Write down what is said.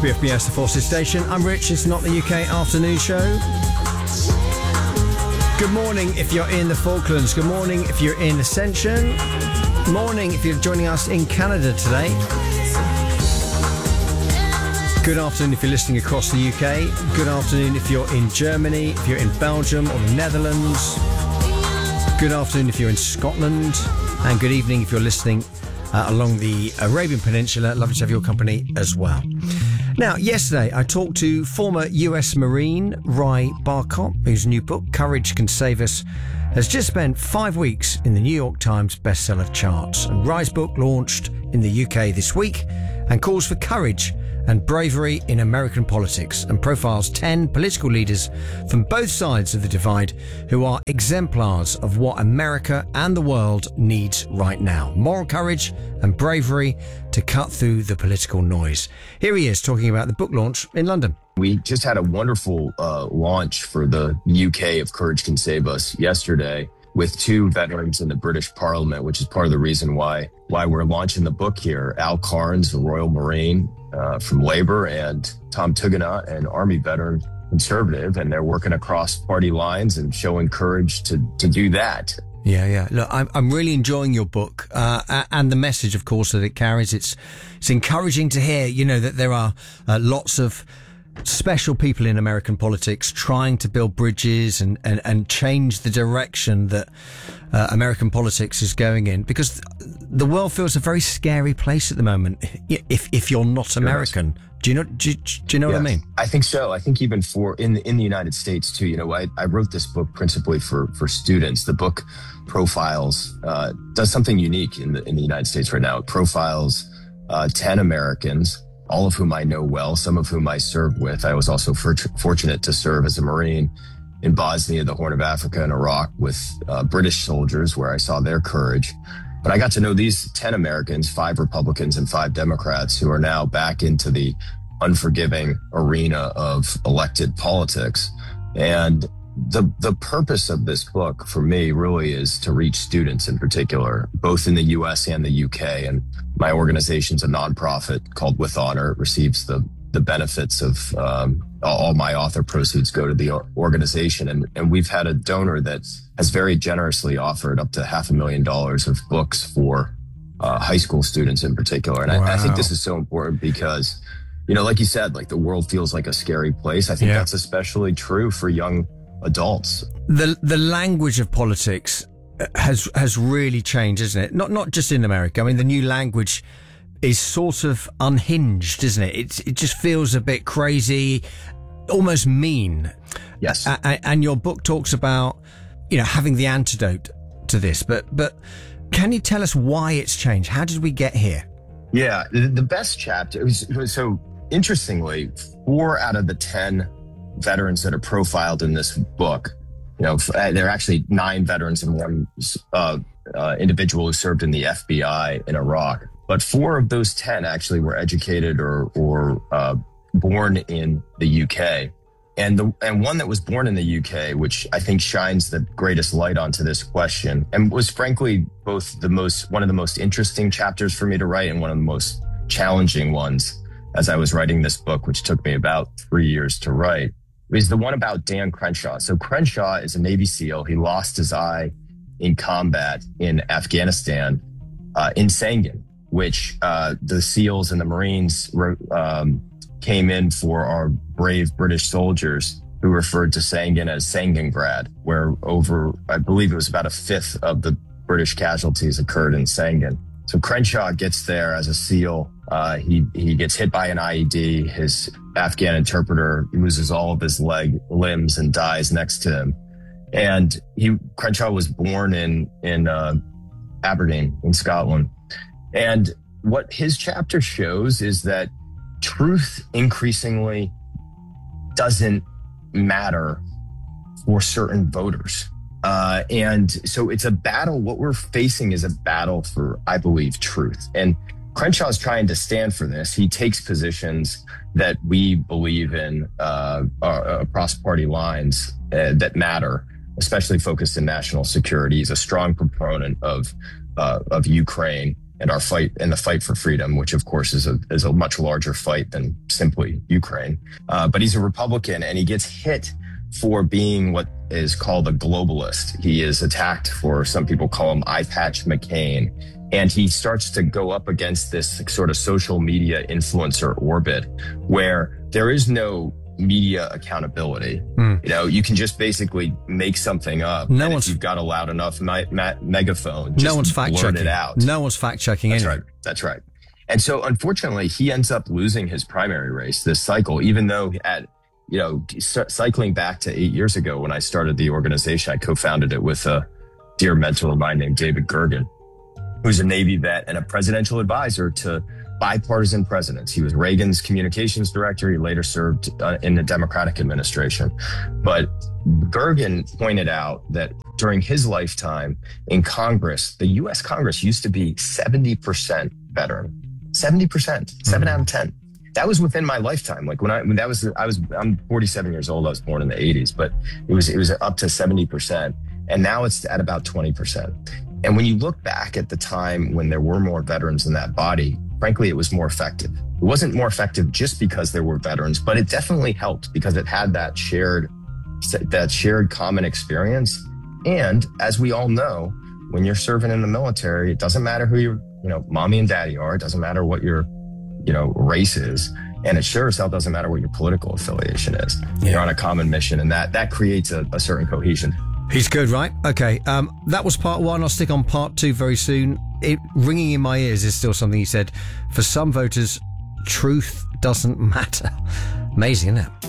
WFBS, the Forces Station. I'm Rich. It's not the UK afternoon show. Good morning if you're in the Falklands. Good morning if you're in Ascension. Morning if you're joining us in Canada today. Good afternoon if you're listening across the UK. Good afternoon if you're in Germany, if you're in Belgium or the Netherlands. Good afternoon if you're in Scotland. And good evening if you're listening along the Arabian Peninsula. Lovely to have your company as well. Now, yesterday I talked to former US Marine Ry Barkop, whose new book, Courage Can Save Us, has just spent 5 weeks in the New York Times bestseller charts. And Ry's book launched in the UK this week and calls for courage and bravery in American politics and profiles 10 political leaders from both sides of the divide who are exemplars of what America and the world needs right now. Moral courage and bravery to cut through the political noise. Here he is talking about the book launch in London. We just had a wonderful launch for the UK of Courage Can Save Us yesterday with 2 veterans in the British Parliament, which is part of the reason why we're launching the book here. Al Carnes, the Royal Marine from Labour, and Tom Tugendhat, an Army veteran conservative, and they're working across party lines and showing courage to do that. Yeah. Look, I'm really enjoying your book and the message, of course, that it carries. It's encouraging to hear, that there are lots of special people in American politics trying to build bridges and change the direction that American politics is going in, because the world feels a very scary place at the moment if you're not American. Do you know what I mean? I think so. I think even in the United States too. I wrote this book principally for students. The book profiles does something unique in the United States right now. It profiles 10 Americans, all of whom I know well, some of whom I served with. I was also fortunate to serve as a Marine in Bosnia, the Horn of Africa, and Iraq with British soldiers, where I saw their courage. But I got to know these 10 Americans, 5 Republicans and 5 Democrats, who are now back into the unforgiving arena of elected politics. And the purpose of this book for me really is to reach students in particular, both in the US and the UK. And my organization's a nonprofit called With Honor. It receives the benefits of all my author proceeds go to the organization. And we've had a donor that has very generously offered up to $500,000 of books for high school students in particular. And wow. I think this is so important because, like you said, like the world feels like a scary place. I think that's especially true for young adults. The language of politics has really changed, isn't it? Not just in America. I mean, the new language is sort of unhinged, isn't it? It just feels a bit crazy, almost mean. Yes. And your book talks about, having the antidote to this. But can you tell us why it's changed? How did we get here? Yeah, the best chapter was so interestingly, 4 out of the 10 veterans that are profiled in this book, there are actually 9 veterans and 1 individual who served in the FBI in Iraq. But 4 of those 10 actually were educated or born in the UK. And one that was born in the UK, which I think shines the greatest light onto this question, and was frankly both one of the most interesting chapters for me to write and one of the most challenging ones as I was writing this book, which took me about 3 years to write, is the one about Dan Crenshaw. So Crenshaw is a Navy SEAL. He lost his eye in combat in Afghanistan, in Sangin, which the SEALs and the Marines came in for our brave British soldiers who referred to Sangin as Sangingrad, where I believe it was about 1/5 of the British casualties occurred in Sangin. So Crenshaw gets there as a SEAL. He gets hit by an IED. His Afghan interpreter loses all of his limbs and dies next to him. And Crenshaw was born in Aberdeen in Scotland. And what his chapter shows is that truth increasingly doesn't matter for certain voters. And so it's a battle. What we're facing is a battle for, I believe, truth. And Crenshaw is trying to stand for this. He takes positions that we believe in across party lines that matter, especially focused in national security. He's a strong proponent of Ukraine and our fight in the fight for freedom, which of course is a much larger fight than simply Ukraine. But he's a Republican, and he gets hit for being what is called a globalist. He is attacked for, some people call him Eye Patch McCain. And he starts to go up against this sort of social media influencer orbit where there is no media accountability. You know, you can just basically make something up. If you've got a loud enough megaphone, just no one's fact checking it out. No one's fact checking anything. That's right. And so unfortunately, he ends up losing his primary race this cycle, even though cycling back to 8 years ago when I started the organization, I co-founded it with a dear mentor of mine named David Gergen, who's a Navy vet and a presidential advisor to bipartisan presidents. He was Reagan's communications director. He later served in the Democratic administration. But Gergen pointed out that during his lifetime in Congress, the U.S. Congress used to be 70% veteran. 70%, 7 out of 10. That was within my lifetime. Like I'm 47 years old. I was born in the 80s, but it was up to 70%. And now it's at about 20%. And when you look back at the time when there were more veterans in that body, frankly, it was more effective. It wasn't more effective just because there were veterans, but it definitely helped because it had that shared common experience. And as we all know, when you're serving in the military, it doesn't matter who your, mommy and daddy are. It doesn't matter what your, race is. And it sure as hell doesn't matter what your political affiliation is. Yeah. You're on a common mission, and that creates a certain cohesion. He's good, right? Okay. That was part one. I'll stick on part two very soon. It ringing in my ears is still something he said. For some voters, truth doesn't matter. Amazing, isn't it?